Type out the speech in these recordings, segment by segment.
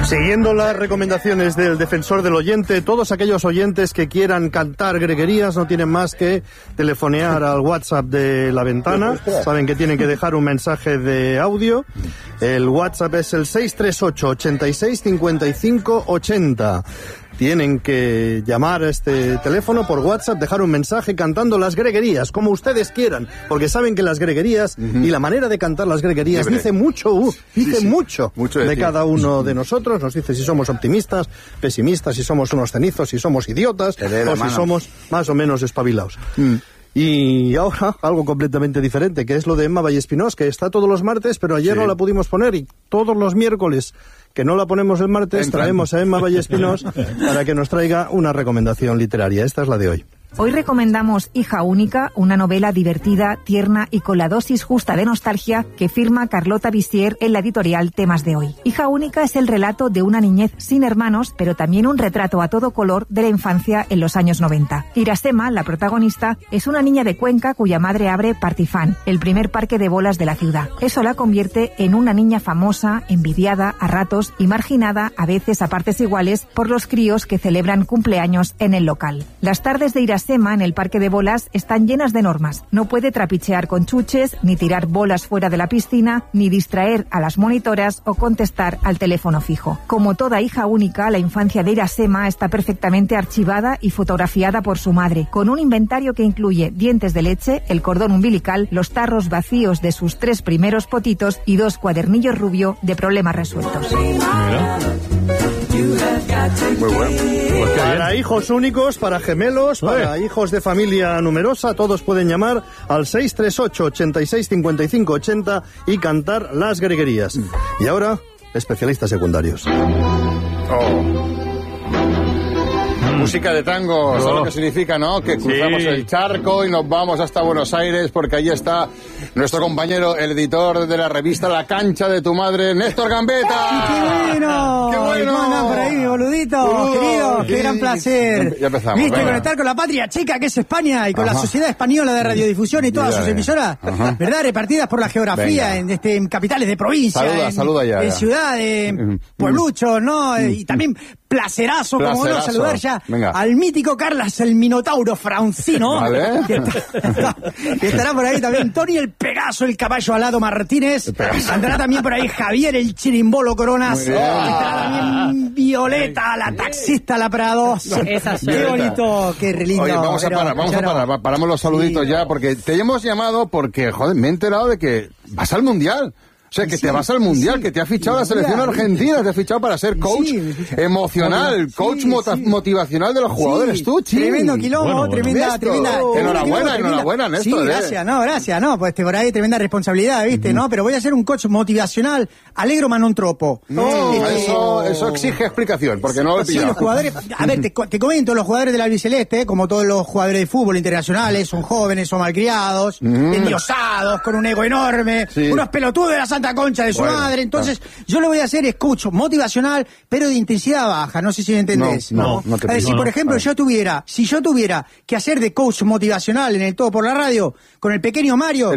Siguiendo las recomendaciones del defensor del oyente, todos aquellos oyentes que quieran cantar greguerías no tienen más que telefonear al WhatsApp de La Ventana. Saben que tienen que dejar un mensaje de audio. El WhatsApp es el 638 86 55 80. Tienen que llamar a este teléfono por WhatsApp, dejar un mensaje cantando las greguerías, como ustedes quieran, porque saben que las greguerías y la manera de cantar las greguerías dice mucho, mucho de cada uno de nosotros. Nos dice si somos optimistas, pesimistas, si somos unos cenizos, si somos idiotas o si somos más o menos espabilados. Y ahora algo completamente diferente, que es lo de Emma Vallespinós, que está todos los martes, pero ayer no la pudimos poner, y todos los miércoles que no la ponemos el martes, traemos a Emma Vallespinós para que nos traiga una recomendación literaria. Esta es la de hoy. Hoy recomendamos Hija única, una novela divertida, tierna y con la dosis justa de nostalgia que firma Carlota Bissier en la editorial Temas de Hoy. Hija única es el relato de una niñez sin hermanos, pero también un retrato a todo color de la infancia en los años 90. Irasema, la protagonista, es una niña de Cuenca cuya madre abre Partifán, el primer parque de bolas de la ciudad. Eso la convierte en una niña famosa, envidiada a ratos y marginada, a veces a partes iguales, por los críos que celebran cumpleaños en el local. Las tardes de Irasema en el parque de bolas están llenas de normas. No puede trapichear con chuches, ni tirar bolas fuera de la piscina, ni distraer a las monitoras o contestar al teléfono fijo. Como toda hija única, la infancia de Irasema está perfectamente archivada y fotografiada por su madre, con un inventario que incluye dientes de leche, el cordón umbilical, los tarros vacíos de sus 3 primeros potitos y 2 cuadernillos rubio de problemas resueltos. Mira. Muy bueno. Pues para hijos únicos, para gemelos, para hijos de familia numerosa, todos pueden llamar al 638 86 55 80 y cantar las greguerías. Y ahora, especialistas secundarios. Música de tango, ¿sabes lo que significa, no? Que cruzamos el charco y nos vamos hasta Buenos Aires, porque allí está nuestro compañero, el editor de la revista La Cancha de tu Madre, Néstor Gambetta. ¡Qué bueno! ¡Qué bueno! ¿Cómo andan por ahí, mi boludito? Querido, qué gran placer. Ya empezamos. Viste, conectar con la patria chica que es España y con la Sociedad Española de Radiodifusión y todas sus emisoras, ¿verdad? Repartidas por la geografía en capitales de provincia, saluda ya. En ciudades, puebluchos, ¿no? Y también placerazo, como no, saludar ya al mítico Carlas, el Minotauro Francino, ¿vale? que estará por ahí también Tony el Pegaso, el caballo alado Martínez, andará también por ahí Javier el Chirimbolo Coronas, estará también Violeta, la taxista La Prado. Qué bonito, qué lindo. Oye, vamos a parar, paramos los saluditos ya, porque te hemos llamado porque, joder, me he enterado de que vas al Mundial. O sea, que te vas al Mundial, que te ha fichado la selección argentina, te ha fichado para ser coach emocional, coach motivacional de los jugadores, tú, chico. Tremendo quilombo, tremenda. Enhorabuena, Néstor. Sí, gracias, por ahí tremenda responsabilidad, ¿viste? ¿No? Pero voy a ser un coach motivacional, alegro ma non troppo. Eso exige explicación, porque no lo he pillado. Sí, los jugadores, a ver, te comento, los jugadores del albiceleste, como todos los jugadores de fútbol internacionales, son jóvenes, son malcriados, endiosados, con un ego enorme, unos pelotudos de la Santa Concha de su madre. Entonces, yo lo voy a hacer es coach motivacional, pero de intensidad baja. No sé si me entendés. No te a ver, si por ejemplo si yo tuviera que hacer de coach motivacional en el Todo por la Radio con el pequeño Mario.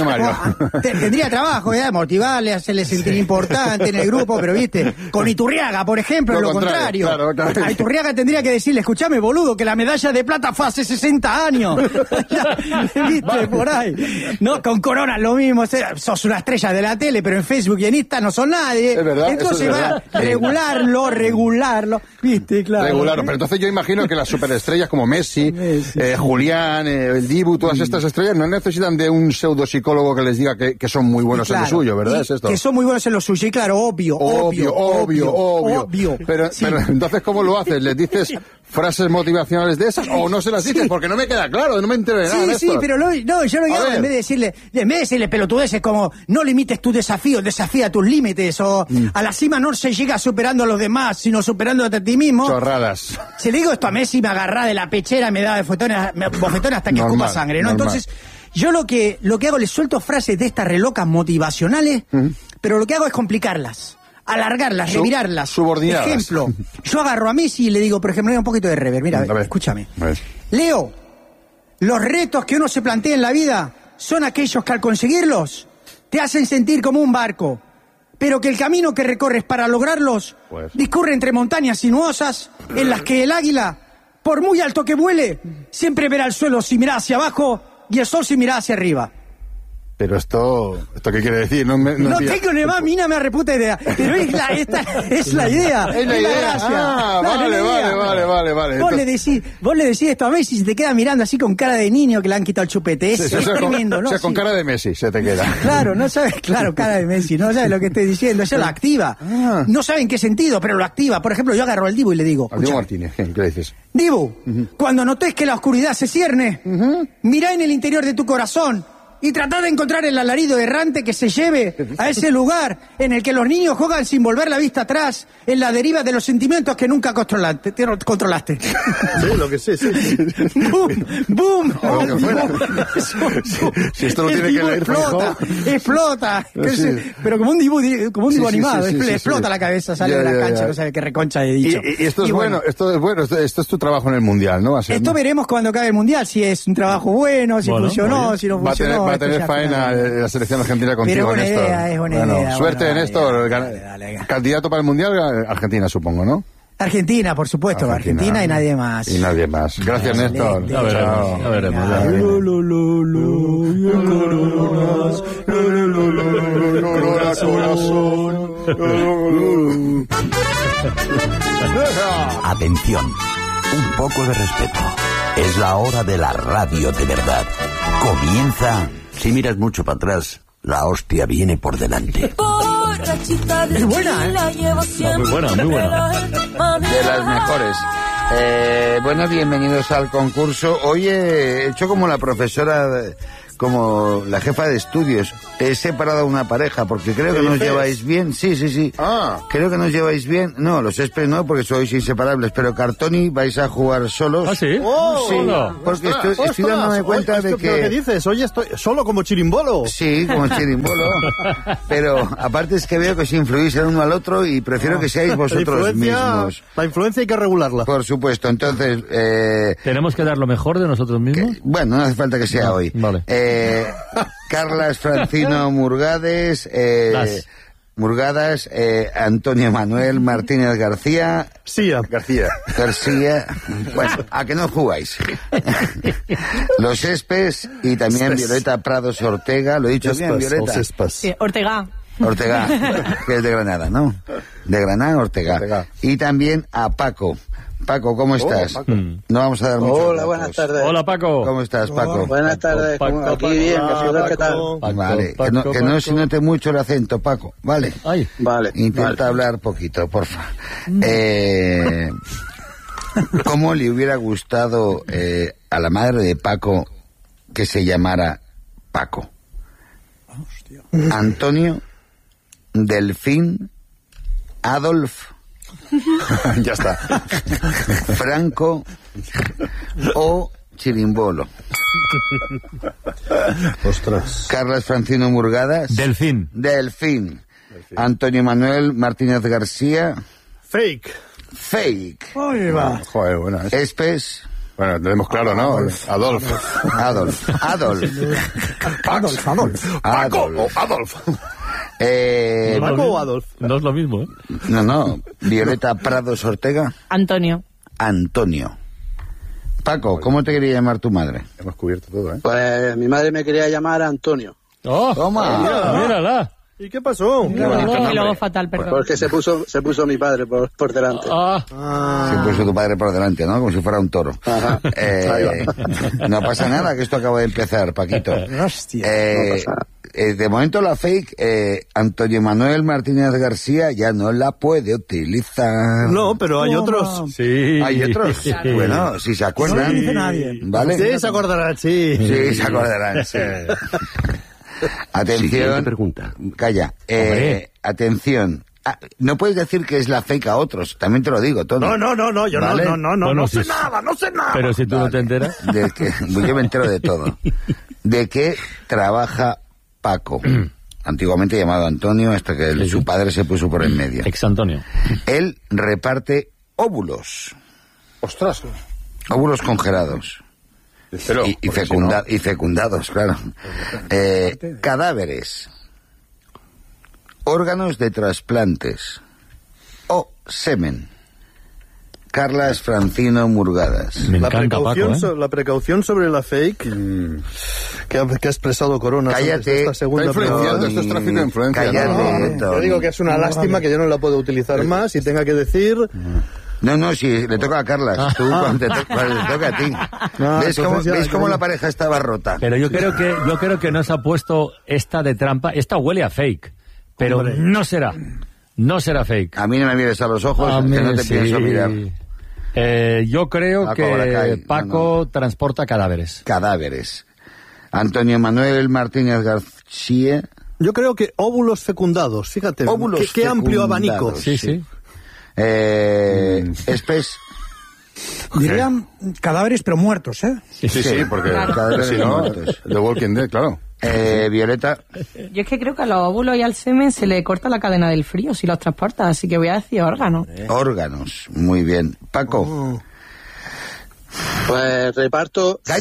Tendría trabajo, motivarle, hacerle sentir importante en el grupo, pero viste, con Iturriaga, por ejemplo, lo contrario. Claro. A Iturriaga tendría que decirle, escuchame, boludo, que la medalla de plata fue hace 60 años. Viste, por ahí. No, con Corona lo mismo, sos una estrella de la tele, pero en Facebook y en Insta no son nadie. Es verdad, entonces va a regularlo, viste, claro. Regularlo, pero entonces yo imagino que las superestrellas como Messi, Julián, el Dibu, todas estas estrellas no necesitan de un pseudopsicólogo que les diga que son muy buenos en lo suyo, ¿verdad? ¿Es esto? Que son muy buenos en lo suyo, y claro, obvio. Pero entonces, ¿cómo lo haces? ¿Les dices frases motivacionales de esas o no se las dices? Porque no me queda claro, no me entero de nada. Sí, pero yo lo que hago, en vez de decirle pelotudeces como no limites tu desafío, desafía tus límites, o a la cima no se llega superando a los demás, sino superándote a ti mismo. Chorradas. Si le digo esto a Messi, me agarra de la pechera, me da bofetón hasta que escupa sangre, ¿no? Entonces, yo lo que hago, le suelto frases de estas relocas motivacionales, pero lo que hago es complicarlas, alargarlas, revirarlas. Subordinadas. Ejemplo, yo agarro a Messi y le digo, por ejemplo, un poquito de reverb, mira, escúchame. Leo, los retos que uno se plantea en la vida son aquellos que al conseguirlos te hacen sentir como un barco, pero que el camino que recorres para lograrlos discurre entre montañas sinuosas en las que el águila, por muy alto que vuele, siempre verá el suelo si mira hacia abajo y el sol si mira hacia arriba. Pero ¿esto qué quiere decir? No tengo ni más mina reputa idea. Pero esta es la idea. Es la gracia. Ah, vale. Vos le decís esto a Messi y se te queda mirando así con cara de niño que le han quitado el chupete. Es tremendo, ¿no? O sea, con cara de Messi se te queda. Claro, no sabes, cara de Messi, no sabes lo que estoy diciendo. Eso lo activa. No sabe en qué sentido, pero lo activa. Por ejemplo, yo agarro al Dibu y le digo... Al Dibu Martínez, ¿qué le dices? Dibu, cuando notes que la oscuridad se cierne, mirá en el interior de tu corazón y tratá de encontrar el alarido errante que se lleve a ese lugar en el que los niños juegan sin volver la vista atrás, en la deriva de los sentimientos que nunca controlaste. Sí, lo que sé, sí. ¡Boom! Si esto lo tiene que leer, explota. Pero como un dibujo animado, explota la cabeza, sale de la cancha, no sabe qué reconcha he dicho. Y esto es bueno, esto es tu trabajo en el Mundial, ¿no? Esto veremos cuando acabe el Mundial, si es un trabajo bueno, si funcionó, si no funcionó. Va a tener faena la selección argentina contigo, Néstor. Es buena idea. Suerte, Néstor. Candidato para el Mundial, Argentina, supongo, ¿no? Argentina, por supuesto. Argentina y nadie más. Y nadie más. Gracias, Néstor. Ya veremos. Atención, un poco de respeto. Es la hora de la radio de verdad. Comienza. Si miras mucho para atrás, la hostia viene por delante. Es buena, Muy buena. De las mejores. Bueno, bienvenidos al concurso. Hoy he hecho como la profesora, como la jefa de estudios. He separado a una pareja porque creo que nos lleváis bien. Sí. Creo que nos lleváis bien. No, los Espes no, porque sois inseparables. Pero Cartoni vais a jugar solos. ¿Ah, sí? Sí, porque estoy dándome cuenta de que... ¿Qué dices? Hoy estoy solo como chirimbolo. Sí, como chirimbolo. Pero aparte es que veo que os influís el uno al otro y prefiero que seáis vosotros mismos. La influencia hay que regularla. Por supuesto, entonces... ¿Tenemos que dar lo mejor de nosotros mismos? Bueno, no hace falta que sea hoy. Vale. Carlas Francino Murgades, Antonio Manuel Martínez García. García. Bueno, ¿a que no jugáis? Los Espes y también Violeta Prados Ortega. ¿Lo he dicho bien, Violeta? Sí, Ortega, que es de Granada, ¿no? De Granada, Ortega. Y también a Paco. Paco, ¿cómo estás? Paco. No vamos a dar mucho. Hola, buenas tardes. Hola, Paco. ¿Cómo estás, Paco? Buenas tardes. Aquí bien, ¿qué tal? Vale, que no se note mucho el acento, Paco, ¿vale? Vale. Intenta hablar poquito, porfa. ¿Cómo le hubiera gustado a la madre de Paco que se llamara Paco? Antonio, Delfín, Adolf... Ya está. Franco o Chirimbolo. Ostras. Carlas Francino Murgadas. Delfín. Antonio Manuel Martínez García. Fake. Ahí va. Joder, bueno. Espes. Bueno, lo tenemos claro, ¿no? Adolf. Paco o Adolf. ¿Paco o Adolf? No es lo mismo, ¿eh? No. Violeta Prados Ortega. Antonio. Paco, ¿cómo te quería llamar tu madre? Hemos cubierto todo, ¿eh? Pues mi madre me quería llamar Antonio. ¡Oh! Toma. ¡Mírala! ¿Y qué pasó? Qué bonito. Y luego fatal, perdón. Porque se puso mi padre por delante. Se puso tu padre por delante, ¿no? Como si fuera un toro. Ajá. No pasa nada, que esto acaba de empezar, Paquito. Hostia. No pasa nada. De momento la fake, Antonio Manuel Martínez García ya no la puede utilizar. No, pero hay otros. Sí. Hay otros. Bueno, si se acuerdan. No lo dice nadie. ¿Vale? Sí, se acordarán, sí. Sí, se acordarán, sí. Atención. Pregunta. Calla. Atención. No puedes decir que es la fake a otros, también te lo digo todo. No, yo ¿vale? no sé nada. Pero si tú no te enteras. Yo me entero de todo. ¿De qué trabaja Paco? Antiguamente llamado Antonio, hasta que su padre se puso por en medio. Ex Antonio. Él reparte óvulos. ¡Ostras! Óvulos congelados. Y fecundados, claro. Cadáveres. órganos de trasplantes o semen. Carlas Francino Murgadas. Me La encanta precaución, Paco, ¿eh? la precaución sobre la fake que ha expresado Corona antes de esta segunda Está influenciando, prueba. esto es tráfico de influencia. Cállate, Yo digo que es una lástima que yo no la puedo utilizar más y tenga que decir... No, sí, le toca a Carlas. Tú cuando cuando te toca a ti. ¿Ves cómo la pareja estaba rota? Pero yo creo que nos ha puesto esta de trampa. Esta huele a fake, pero Hombre. no será fake. A mí no me mires a los ojos, A que mí no te sí. pienso mirar. Yo creo Paco que Boracay, Paco transporta cadáveres. Cadáveres. Antonio Manuel Martínez García. Yo creo que óvulos fecundados, fíjate. Óvulos qué amplio fecundados. abanico. Sí. Dirían cadáveres pero muertos, ¿eh? Sí, porque Cadáveres si no, muertos. The Walking Dead, claro. Violeta. Yo es que creo que a los óvulos y al semen se le corta la cadena del frío si los transporta, así que voy a decir órganos. Órganos. Muy bien. Paco. Pues reparto... Ay,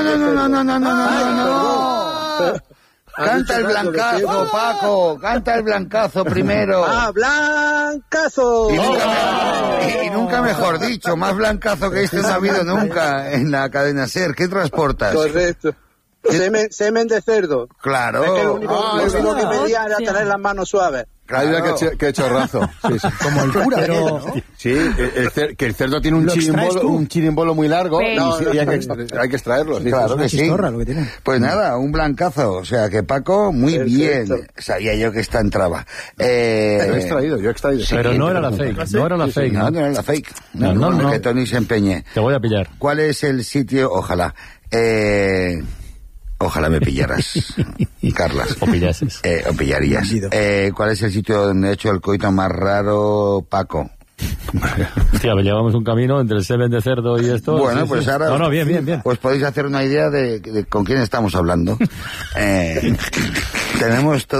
no. Canta el blancazo, Paco. Canta el blancazo primero. ¡Ah, blancazo! Y nunca mejor dicho, más blancazo que este no ha habido nunca en la cadena SER. ¿Qué transportas? Correcto. Semen de cerdo. Claro. Es que lo único que pedía era tener las manos suaves. Claro, que chorrazo. Sí. Como el cura, pero... Sí, que el cerdo tiene ¿Lo extraes tú? un chirimbolo muy largo Pero- y hay que extraerlo. Sí. Claro una que sí. chistorra lo que tiene. Pues nada, un blancazo. O sea que Paco, muy Perfecto. bien. Sabía yo que esta entraba. Yo he extraído. Pero no era la fake. No era la fake. No, ¿no? no era la fake. No. Que Tony se empeñe. Te voy a pillar. ¿Cuál es el sitio? Ojalá. Ojalá me pillaras, Carlas. O pillases. O pillarías. Bandido. ¿Cuál es el sitio donde he hecho el coito más raro, Paco? Hostia, llevamos un camino entre el semen de cerdo y esto. Bueno, sí, pues sí. ahora... No, bien. Pues podéis hacer una idea de con quién estamos hablando. Tenemos